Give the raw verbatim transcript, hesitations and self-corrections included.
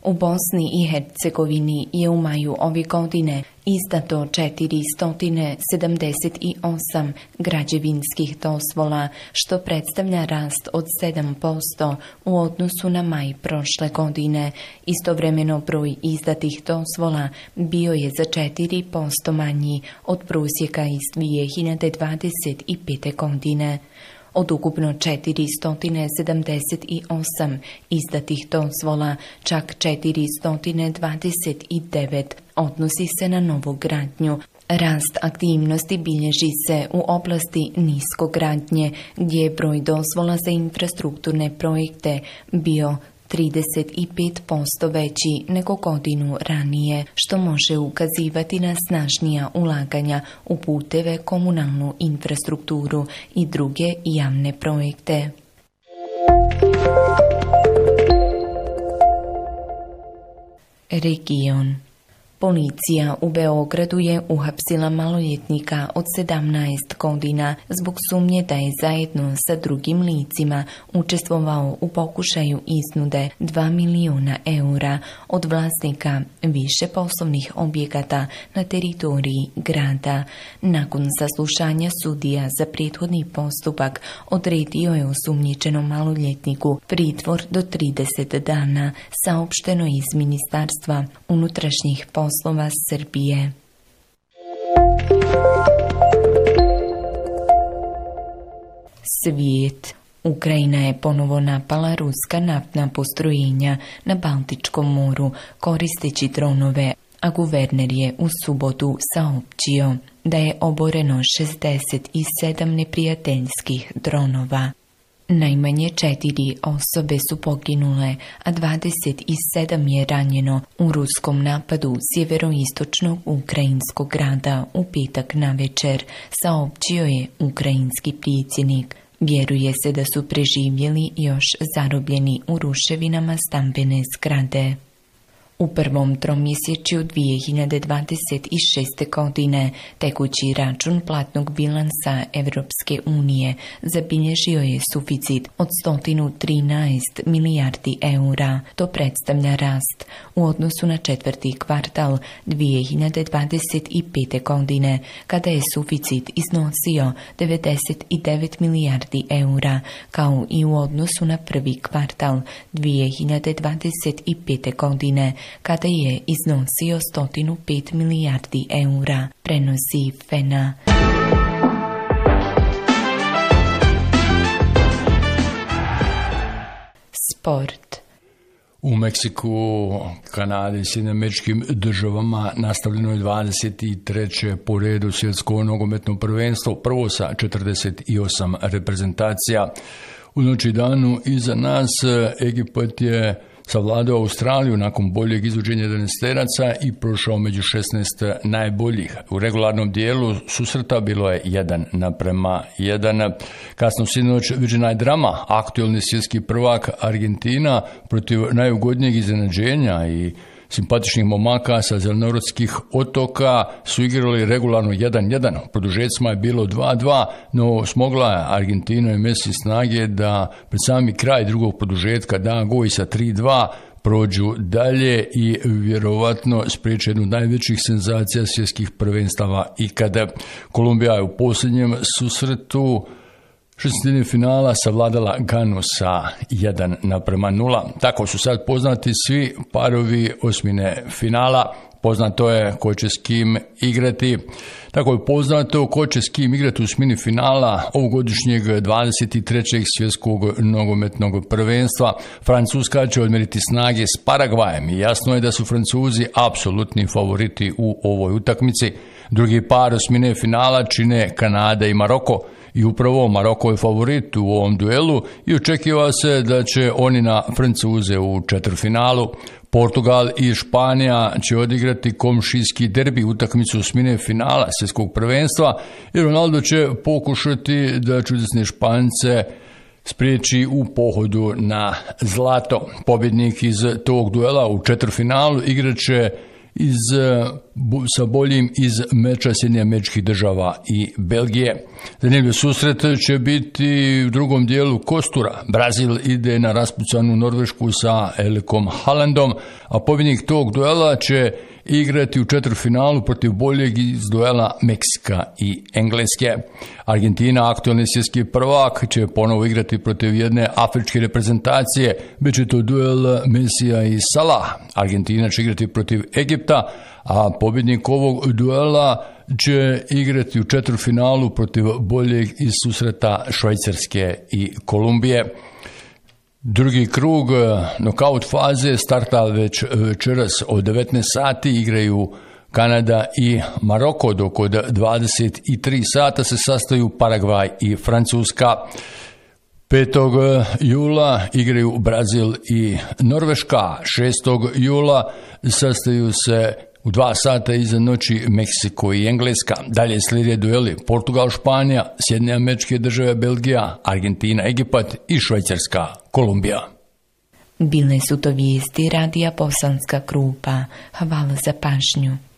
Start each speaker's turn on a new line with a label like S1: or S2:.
S1: U Bosni i Hercegovini je u maju ove godine izdato četiristo sedamdeset osam građevinskih dozvola, što predstavlja rast od sedam posto u odnosu na maj prošle godine. Istovremeno broj izdatih dozvola bio je za četiri posto manji od prosjeka iz dvije hiljade dvadeset pete. godine. Od ukupno četiristo sedamdeset osam izdatih dozvola, čak četiristo dvadeset devet odnosi se na novogradnju. Rast aktivnosti bilježi se u oblasti niskogradnje, gdje je broj dozvola za infrastrukturne projekte bio trideset pet posto veći nego godinu ranije, što može ukazivati na snažnija ulaganja u puteve, komunalnu infrastrukturu i druge javne projekte. Region. Policija u Beogradu je uhapsila maloljetnika od sedamnaest godina zbog sumnje da je zajedno sa drugim licima učestvovao u pokušaju iznude dva miliona eura od vlasnika više poslovnih objekata na teritoriji grada. Nakon saslušanja sudija za prethodni postupak odredio je osumnjičenom maloljetniku pritvor do trideset dana, saopšteno iz Ministarstva unutrašnjih poslova Poslova Srbije. Svijet. Ukrajina je ponovo napala ruska naftna postrojenja na Baltičkom moru koristeći dronove, a guverner je u subotu saopćio da je oboreno šezdeset sedam neprijateljskih dronova. Najmanje četiri osobe su poginule, a dvadeset sedam je ranjeno u ruskom napadu sjeveroistočnog ukrajinskog grada u petak navečer, saopćio je ukrajinski predsjednik. Vjeruje se da su preživjeli još zarobljeni u ruševinama stambene zgrade. U prvom tromjesečju dvije hiljade dvadeset šeste. godine tekući račun platnog bilansa Evropske unije zabilježio je suficit od sto trinaest milijardi eura. To predstavlja rast u odnosu na četvrti kvartal dvije hiljade dvadeset pete. godine, kada je suficit iznosio devedeset devet milijardi eura, kao i u odnosu na prvi kvartal dvije hiljade dvadeset pete. godine, kada je iznosio sto pet milijardi eura, prenosi F E N A. Sport.
S2: U Meksiku, Kanadi i Sjedinjenim Američkim Državama nastavljeno je dvadeset treće po redu svjetsko nogometno prvenstvo, prvo sa četrdeset osam reprezentacija. U noći danu iza nas Egipat je savladao Australiju nakon boljeg izvođenja jedanaesteraca i prošao među šesnaest najboljih. U regularnom dijelu susreta bilo je jedan naprema jedan. Kasno sinoć viđena je drama. Aktuelni svjetski prvak Argentina protiv najugodnijeg iznenađenja i simpatičnih momaka sa zelenorodskih otoka su igrali regularno jedan jedan. U produžecima je bilo dva dva, no smogla je Argentina i Messi snage da pred sami kraj drugog produžetka da gol sa tri dva prođu dalje i vjerovatno spriječe jednu od najvećih senzacija svjetskih prvenstava ikada. Kolumbija je u posljednjem susretu šestnadestine finala savladala Ganu sa jedan naprema nula. Tako su sad poznati svi parovi osmine finala. Poznato je ko će s kim igrati. Tako je poznato ko će s kim igrati u osmini finala ovogodišnjeg dvadeset trećeg svjetskog nogometnog prvenstva. Francuska će odmjeriti snage s Paragvajem i jasno je da su Francuzi apsolutni favoriti u ovoj utakmici. Drugi par osmine finala čine Kanada i Maroko. I upravo Maroko je favorit u ovom duelu i očekiva se da će oni na Francuze u četvrtfinalu. Portugal i Španija će odigrati komšijski derbi, utakmicu osmine finala svjetskog prvenstva i Ronaldo će pokušati da čudesne Špance spriječi u pohodu na zlato. Pobjednik iz tog duela u četvrtfinalu igraće iz sa boljim iz meča Sjedinjenih Američkih Država i Belgije. Zanimljiv susret će biti u drugom dijelu kostura. Brazil ide na raspucanu Norvešku sa Erlikom Haalandom, a pobjednik tog duela će igrati u četvrtfinalu protiv boljeg iz duela Meksika i Engleske. Argentina, aktualni svjetski prvak, će ponovo igrati protiv jedne afričke reprezentacije. Biće to duel Mesija i Salah. Argentina će igrati protiv Egipta, a pobjednik ovog duela će igrati u četvrtfinalu protiv boljeg iz susreta Švajcarske i Kolumbije. Drugi krug nokaut faze starta već večeras od devetnaest sati, igraju Kanada i Maroko, dok od dvadeset tri sata se sastaju Paragvaj i Francuska. petog jula igraju Brazil i Norveška, šestog jula sastaju se u dva sata iza noći Meksiko i Engleska. Dalje slijede dueli Portugal, Španija, Sjedinjene Američke Države, Belgija, Argentina, Egipat i Švajcarska, Kolumbija.
S1: Bile su to vijesti Radija Bosanska Krupa. Hvala za pažnju.